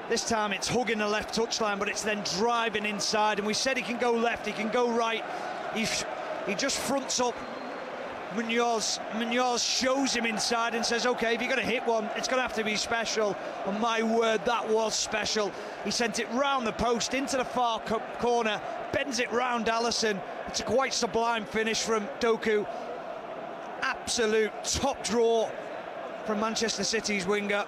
This time it's hugging the left touchline, but it's then driving inside. And we said he can go left, he can go right. He just fronts up Munoz. Munoz shows him inside and says, OK, if you're going to hit one, it's going to have to be special. And my word, that was special. He sent it round the post, into the far corner, bends it round Alisson. It's a quite sublime finish from Doku. Absolute top draw from Manchester City's winger.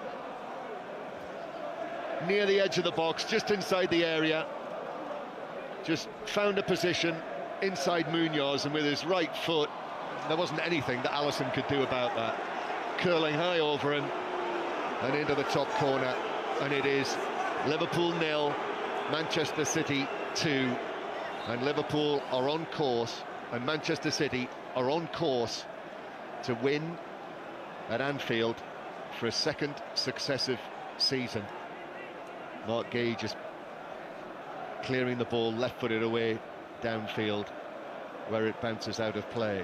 Near the edge of the box, just inside the area. Just found a position inside Munoz, and with his right foot, there wasn't anything that Alisson could do about that. Curling high over him and into the top corner, and it is Liverpool 0, Manchester City 2, and Liverpool are on course, and Manchester City are on course to win at Anfield for a second successive season. Mark Gay just clearing the ball left-footed away downfield, where it bounces out of play.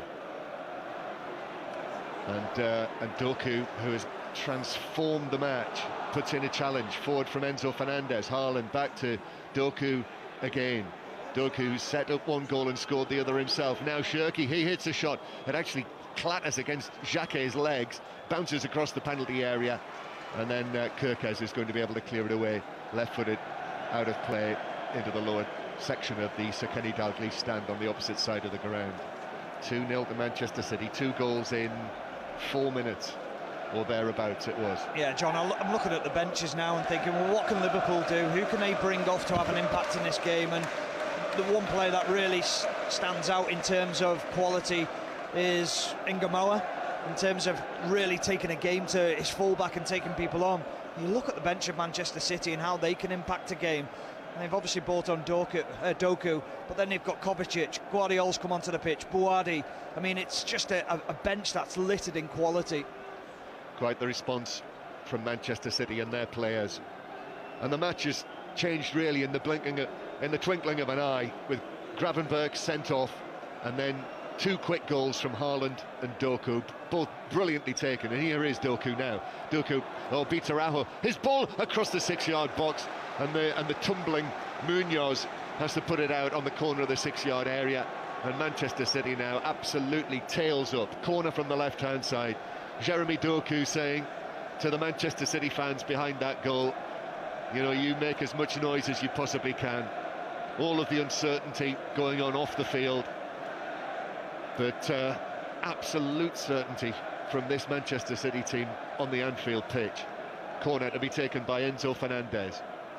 And Doku, who has transformed the match, puts in a challenge forward from Enzo Fernandez. Haaland back to Doku again. Doku set up one goal and scored the other himself. Now Cherki, he hits a shot. It actually clatters against Xhake's legs, bounces across the penalty area, and then Kerkez is going to be able to clear it away, left-footed, out of play, into the lower section of the Sir Kenny Dalglish stand on the opposite side of the ground. 2-0 to Manchester City, 2 goals in 4 minutes or thereabouts it was. Yeah, John, I'm looking at the benches now and thinking, well, what can Liverpool do? Who can they bring off to have an impact in this game? And the one player that really stands out in terms of quality is Ngamoa, in terms of really taking a game to his fullback and taking people on. You look at the bench of Manchester City and how they can impact a game. And they've obviously brought on Doku, but then they've got Kovacic, Guardiola's come onto the pitch, Buadi. I mean, it's just a bench that's littered in quality. Quite the response from Manchester City and their players. And the match has changed really in the twinkling of an eye, with Gravenberch sent off, and then 2 quick goals from Haaland and Doku, both brilliantly taken. And here is Doku now. Doku, beats Araujo. His ball across the 6-yard box, and the tumbling Munoz has to put it out on the corner of the 6-yard area. And Manchester City now absolutely tails up. Corner from the left-hand side. Jeremy Doku saying to the Manchester City fans behind that goal, you know, you make as much noise as you possibly can. All of the uncertainty going on off the field, but absolute certainty from this Manchester City team on the Anfield pitch. Corner to be taken by Enzo Fernandez.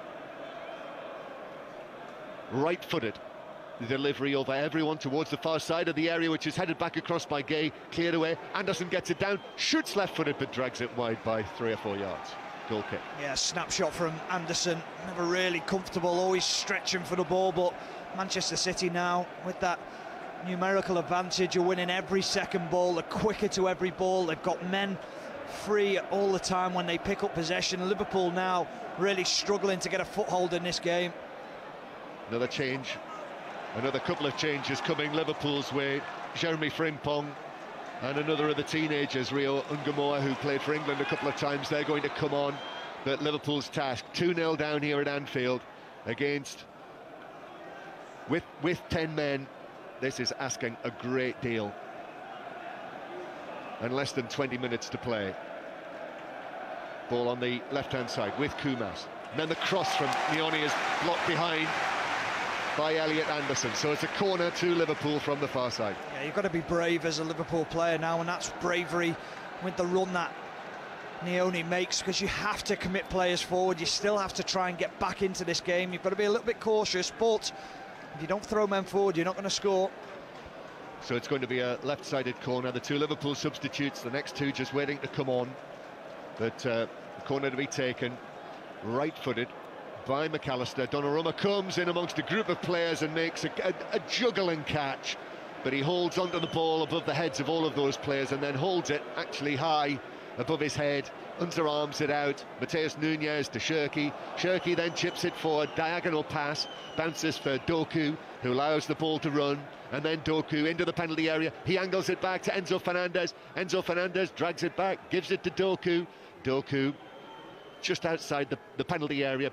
Right-footed, the delivery over everyone towards the far side of the area, which is headed back across by Gay, cleared away. Anderson gets it down, shoots left-footed, but drags it wide by 3 or 4 yards. Goal kick. Yeah, snapshot from Anderson, never really comfortable, always stretching for the ball, but Manchester City now, with that numerical advantage, are winning every second ball, they're quicker to every ball, they've got men free all the time when they pick up possession. Liverpool now really struggling to get a foothold in this game. Another change, another couple of changes coming Liverpool's way. Jeremy Frimpong and another of the teenagers, Rio Ngamoa, who played for England a couple of times, they're going to come on. But Liverpool's task, 2-0 down here at Anfield against, with 10 men. This is asking a great deal. And less than 20 minutes to play. Ball on the left-hand side with Kumas. And then the cross from Nioni is blocked behind by Elliot Anderson. So it's a corner to Liverpool from the far side. Yeah, you've got to be brave as a Liverpool player now, and that's bravery with the run that Nioni makes, because you have to commit players forward. You still have to try and get back into this game. You've got to be a little bit cautious, but if you don't throw men forward, you're not going to score. So it's going to be a left-sided corner. The 2 Liverpool substitutes, the next 2 just waiting to come on. But the corner to be taken, right-footed by McAllister. Donnarumma comes in amongst a group of players and makes a juggling catch, but he holds onto the ball above the heads of all of those players and then holds it actually high above his head, underarms it out. Mateus Nunes to Cherki. Cherki then chips it forward, diagonal pass, bounces for Doku, who allows the ball to run, and then Doku into the penalty area. He angles it back to Enzo Fernandez. Enzo Fernandez drags it back, gives it to Doku. Doku just outside the penalty area,